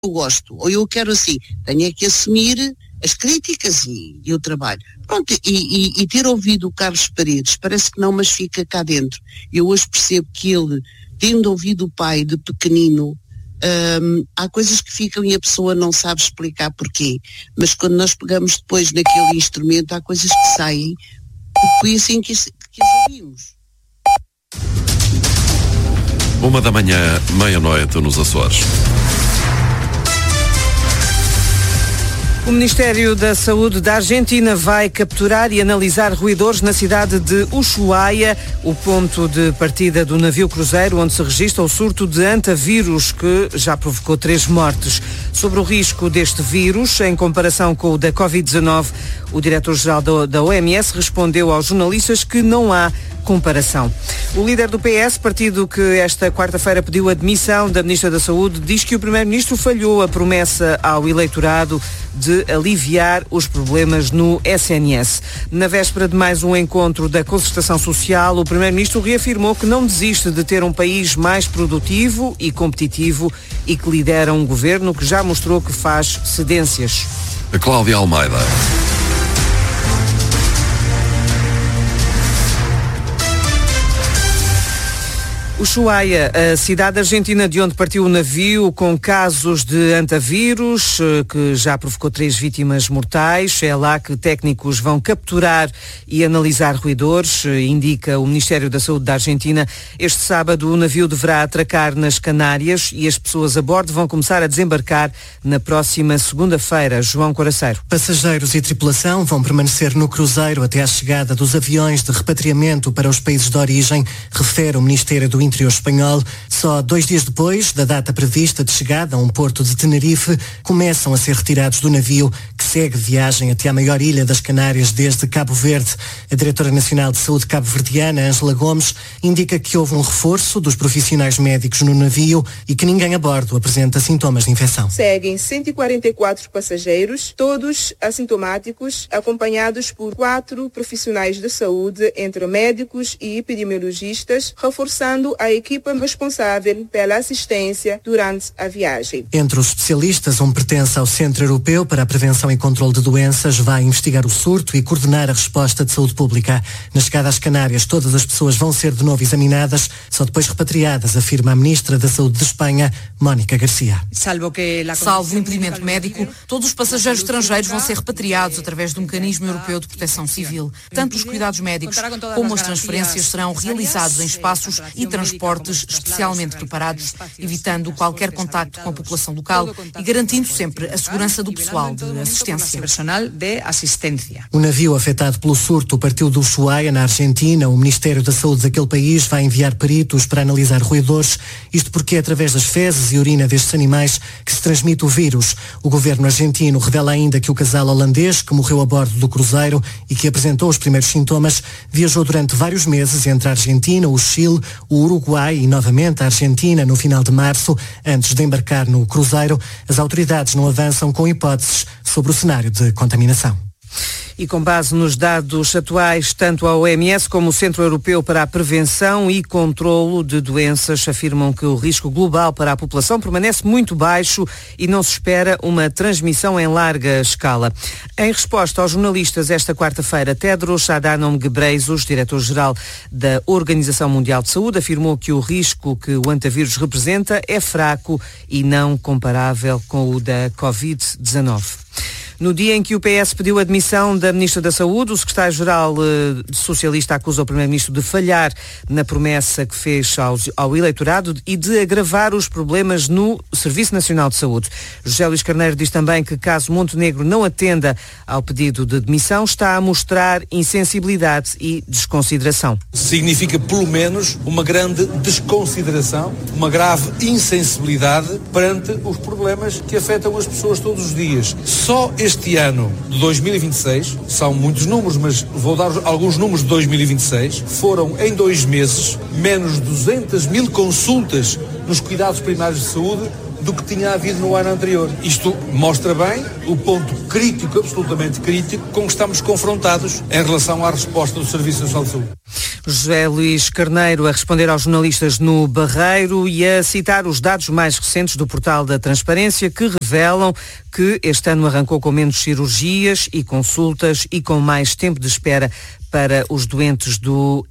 eu gosto, ou eu quero assim, tenho é que assumir as críticas e o trabalho. Pronto, e ter ouvido o Carlos Paredes, parece que não, mas fica cá dentro. Eu hoje percebo que ele, tendo ouvido o pai de pequenino, há coisas que ficam e a pessoa não sabe explicar porquê. Mas quando nós pegamos depois naquele instrumento, há coisas que saem, porque foi assim que as ouvimos. 1h, meia-noite nos Açores. O Ministério da Saúde da Argentina vai capturar e analisar roedores na cidade de Ushuaia, o ponto de partida do navio cruzeiro onde se registra o surto de hantavírus que já provocou 3 mortes. Sobre o risco deste vírus, em comparação com o da Covid-19, o diretor-geral da OMS respondeu aos jornalistas que não há comparação. O líder do PS, partido que esta quarta-feira pediu a demissão da Ministra da Saúde, diz que o Primeiro-Ministro falhou a promessa ao eleitorado de aliviar os problemas no SNS. Na véspera de mais um encontro da concertação social, o Primeiro-Ministro reafirmou que não desiste de ter um país mais produtivo e competitivo e que lidera um governo que já mostrou que faz cedências. A Cláudia Almeida. Ushuaia, a cidade argentina de onde partiu o navio com casos de hantavírus, que já provocou 3 vítimas mortais. É lá que técnicos vão capturar e analisar roedores, indica o Ministério da Saúde da Argentina. Este sábado o navio deverá atracar nas Canárias e as pessoas a bordo vão começar a desembarcar na próxima segunda-feira. João Coraceiro. Passageiros e tripulação vão permanecer no cruzeiro até à chegada dos aviões de repatriamento para os países de origem, refere o Ministério do Interior espanhol. Só 2 dias depois da data prevista de chegada a um porto de Tenerife, começam a ser retirados do navio que segue viagem até à maior ilha das Canárias desde Cabo Verde. A Diretora Nacional de Saúde cabo-verdiana, Ângela Gomes, indica que houve um reforço dos profissionais médicos no navio e que ninguém a bordo apresenta sintomas de infecção. Seguem 144 passageiros, todos assintomáticos, acompanhados por 4 profissionais de saúde, entre médicos e epidemiologistas, reforçando a equipa responsável pela assistência durante a viagem. Entre os especialistas, pertence ao Centro Europeu para a Prevenção e Controlo de Doenças, vai investigar o surto e coordenar a resposta de saúde pública. Na chegada às Canárias, todas as pessoas vão ser de novo examinadas, só depois repatriadas, afirma a Ministra da Saúde de Espanha, Mónica Garcia. Salvo o impedimento médico, todos os passageiros estrangeiros vão ser repatriados através do Mecanismo Europeu de Proteção Civil. Tanto os cuidados médicos como as transferências serão realizados em espaços e transportes especialmente preparados, evitando qualquer contacto com a população local e garantindo sempre a segurança do pessoal de assistência. O navio afetado pelo surto partiu do Ushuaia, na Argentina. O Ministério da Saúde daquele país vai enviar peritos para analisar roedores, isto porque é através das fezes e urina destes animais que se transmite o vírus. O governo argentino revela ainda que o casal holandês, que morreu a bordo do cruzeiro e que apresentou os primeiros sintomas, viajou durante vários meses entre a Argentina, o Chile, o Uruguai e novamente a Argentina no final de março. Antes de embarcar no cruzeiro, as autoridades não avançam com hipóteses sobre o cenário de contaminação. E com base nos dados atuais, tanto a OMS como o Centro Europeu para a Prevenção e Controlo de Doenças afirmam que o risco global para a população permanece muito baixo e não se espera uma transmissão em larga escala. Em resposta aos jornalistas esta quarta-feira, Tedros Adhanom Ghebreyesus, diretor-geral da Organização Mundial de Saúde, afirmou que o risco que o hantavírus representa é fraco e não comparável com o da Covid-19. No dia em que o PS pediu a demissão da Ministra da Saúde, o secretário-geral socialista acusa o Primeiro-Ministro de falhar na promessa que fez ao eleitorado e de agravar os problemas no Serviço Nacional de Saúde. José Luís Carneiro diz também que, caso Montenegro não atenda ao pedido de demissão, está a mostrar insensibilidade e desconsideração. Significa, pelo menos, uma grande desconsideração, uma grave insensibilidade perante os problemas que afetam as pessoas todos os dias. Só este ano de 2026, são muitos números, mas vou dar alguns números de 2026, foram em 2 meses menos 200 mil consultas nos cuidados primários de saúde do que tinha havido no ano anterior. Isto mostra bem o ponto crítico, absolutamente crítico, com que estamos confrontados em relação à resposta do Serviço Nacional de Saúde. José Luís Carneiro a responder aos jornalistas no Barreiro e a citar os dados mais recentes do portal da Transparência que revelam que este ano arrancou com menos cirurgias e consultas e com mais tempo de espera para os doentes do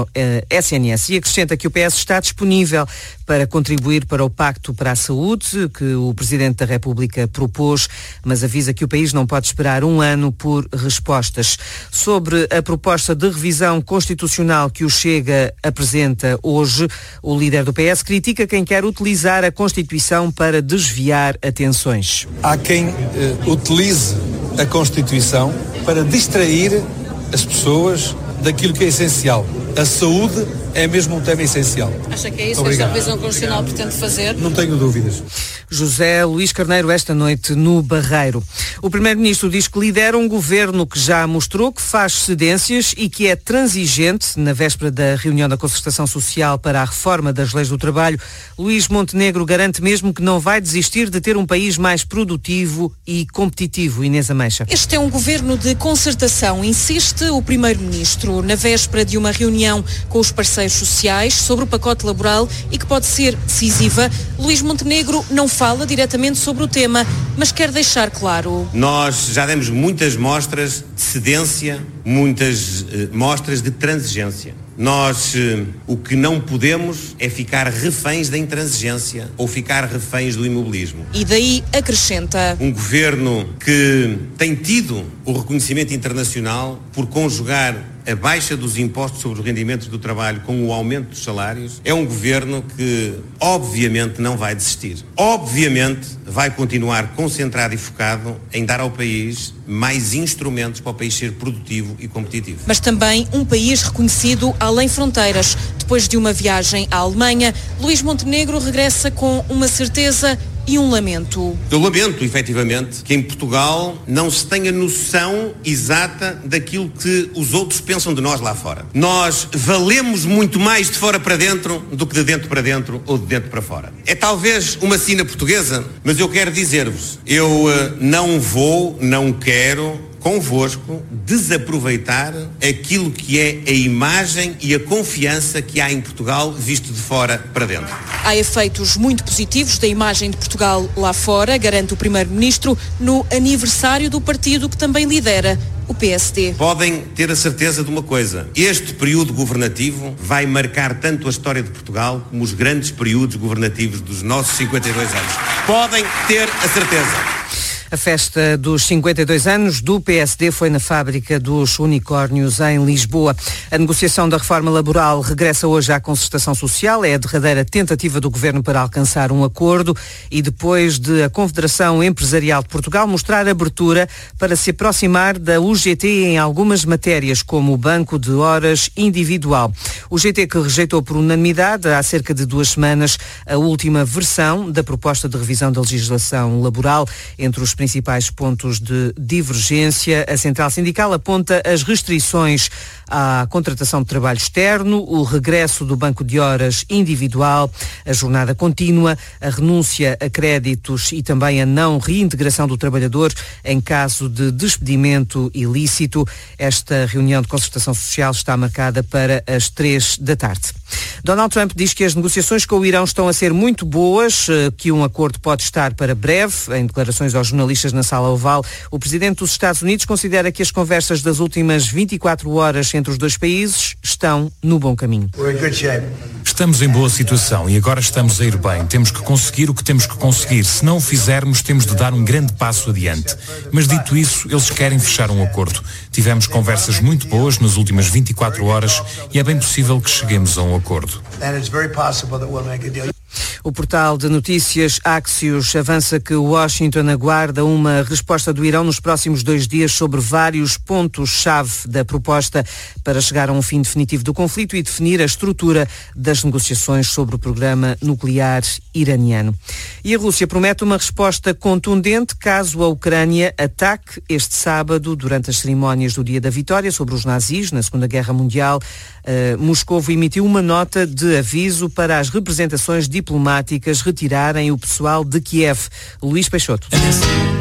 SNS. E acrescenta que o PS está disponível para contribuir para o Pacto para a Saúde, que o Presidente da República propôs, mas avisa que o país não pode esperar um ano por respostas. Sobre a proposta de revisão constitucional que o Chega apresenta hoje, o líder do PS critica quem quer utilizar a Constituição para desviar atenções. Há quem utilize a Constituição para distrair as pessoas daquilo que é essencial. A saúde é mesmo um tema essencial. Acha que é isso que esta revisão constitucional pretende fazer? Não tenho dúvidas. José Luís Carneiro esta noite no Barreiro. O Primeiro-Ministro diz que lidera um governo que já mostrou que faz cedências e que é transigente. Na véspera da reunião da Concertação Social para a reforma das leis do trabalho, Luís Montenegro garante mesmo que não vai desistir de ter um país mais produtivo e competitivo. Inês Ameixa. Este é um governo de concertação, insiste o Primeiro-Ministro, na véspera de uma reunião com os parceiros sociais sobre o pacote laboral e que pode ser decisiva. Luís Montenegro não fala diretamente sobre o tema, mas quer deixar claro. Nós já demos muitas mostras de cedência, muitas mostras de transigência. Nós o que não podemos é ficar reféns da intransigência ou ficar reféns do imobilismo. E daí acrescenta. Um governo que tem tido o reconhecimento internacional por conjugar a baixa dos impostos sobre os rendimentos do trabalho com o aumento dos salários, é um governo que obviamente não vai desistir. Obviamente vai continuar concentrado e focado em dar ao país mais instrumentos para o país ser produtivo e competitivo. Mas também um país reconhecido além fronteiras. Depois de uma viagem à Alemanha, Luís Montenegro regressa com uma certeza e um lamento. Eu lamento, efetivamente, que em Portugal não se tenha noção exata daquilo que os outros pensam de nós lá fora. Nós valemos muito mais de fora para dentro do que de dentro para dentro ou de dentro para fora. É talvez uma sina portuguesa, mas eu quero dizer-vos, eu não quero convosco desaproveitar aquilo que é a imagem e a confiança que há em Portugal visto de fora para dentro. Há efeitos muito positivos da imagem de Portugal lá fora, garante o Primeiro-Ministro, no aniversário do partido que também lidera, o PSD. Podem ter a certeza de uma coisa, este período governativo vai marcar tanto a história de Portugal como os grandes períodos governativos dos nossos 52 anos. Podem ter a certeza. A festa dos 52 anos do PSD foi na Fábrica dos Unicórnios, em Lisboa. A negociação da reforma laboral regressa hoje à Concertação Social. É a derradeira tentativa do Governo para alcançar um acordo e depois de a Confederação Empresarial de Portugal mostrar abertura para se aproximar da UGT em algumas matérias, como o banco de horas individual. O GT que rejeitou por unanimidade há cerca de 2 semanas a última versão da proposta de revisão da legislação laboral. Entre os principais pontos de divergência, a Central Sindical aponta as restrições à contratação de trabalho externo, o regresso do banco de horas individual, a jornada contínua, a renúncia a créditos e também a não reintegração do trabalhador em caso de despedimento ilícito. Esta reunião de concertação social está marcada para as 3 da tarde. Donald Trump diz que as negociações com o Irão estão a ser muito boas, que um acordo pode estar para breve. Em declarações aos jornalistas na Sala Oval, o presidente dos Estados Unidos considera que as conversas das últimas 24 horas entre os dois países estão no bom caminho. Estamos em boa situação e agora estamos a ir bem. Temos que conseguir o que temos que conseguir. Se não o fizermos, temos de dar um grande passo adiante. Mas dito isso, eles querem fechar um acordo. Tivemos conversas muito boas nas últimas 24 horas e é bem possível que cheguemos a um acordo. O portal de notícias Axios avança que Washington aguarda uma resposta do Irão nos próximos 2 dias sobre vários pontos-chave da proposta para chegar a um fim definitivo do conflito e definir a estrutura das negociações sobre o programa nuclear iraniano. E a Rússia promete uma resposta contundente caso a Ucrânia ataque este sábado durante as cerimónias do Dia da Vitória sobre os nazis na Segunda Guerra Mundial. Moscovo emitiu uma nota de aviso para as representações diplomáticas retirarem o pessoal de Kiev. Luís Peixoto.